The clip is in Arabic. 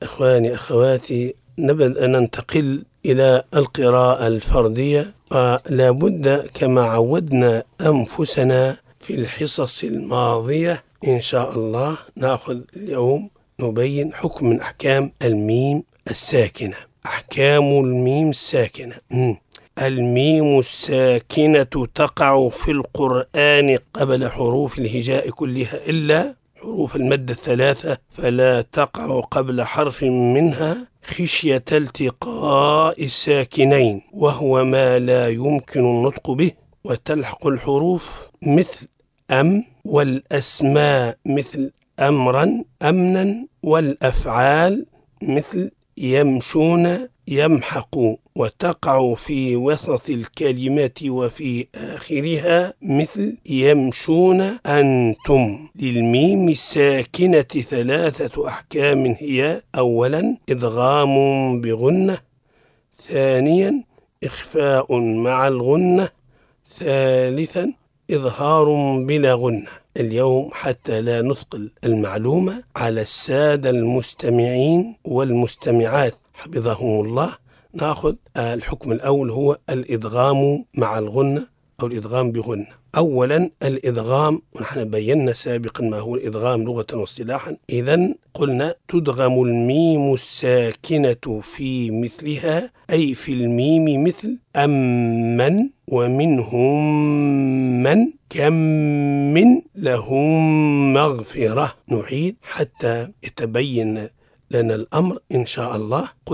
إخواني أخواتي، نبدأ أن ننتقل إلى القراءة الفردية، ولا بد كما عودنا أنفسنا في الحصص الماضية إن شاء الله نأخذ اليوم نبين حكم من أحكام الميم الساكنة. أحكام الميم الساكنة. الميم الساكنة تقع في القرآن قبل حروف الهجاء كلها إلا حروف المد الثلاثة، فلا تقع قبل حرف منها خشية التقاء الساكنين، وهو ما لا يمكن النطق به. وتلحق الحروف مثل أم، والأسماء مثل أمرا أمنا، والأفعال مثل يمشون يمحق. وتقع في وسط الكلمات وفي آخرها مثل يمشون أنتم. للميم الساكنة ثلاثة أحكام هي: أولا إدغام بغنة، ثانيا إخفاء مع الغنة، ثالثا إظهار بلا غنة. اليوم حتى لا نثقل المعلومة على السادة المستمعين والمستمعات حفظهم الله، نأخذ الحكم الأول هو الإدغام مع الغنة أو الإدغام بغنة. أولا الإدغام، ونحن بينا سابقا ما هو الإدغام لغة واصطلاحا. إذن قلنا تدغم الميم الساكنة في مثلها، أي في الميم مثل أمن، ومنهم من، كم من، لهم مغفرة. نعيد حتى يتبين لنا الأمر إن شاء الله.